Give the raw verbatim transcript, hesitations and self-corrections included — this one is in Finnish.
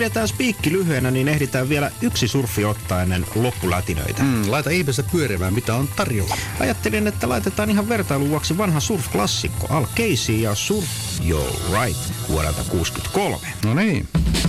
Pidetään spiikki lyhyenä, niin ehditään vielä yksi surfi ottaa ennen loppulätinöitä. Mm, laita ihmeessä pyörimään, mitä on tarjolla. Ajattelin, että laitetaan ihan vertailun vuoksi vanha surf-klassikko Al Casey ja Surf Your Right vuodelta kuusikymmentäkolme. No niin.